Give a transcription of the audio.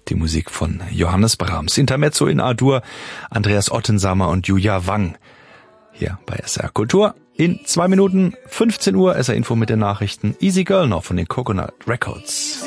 Die Musik von Johannes Brahms. Intermezzo in A-Dur, Andreas Ottensamer und Julia Wang. Hier bei SR Kultur. In 2 Minuten, 15 Uhr, SR Info mit den Nachrichten. Easy Girl noch von den Coconut Records.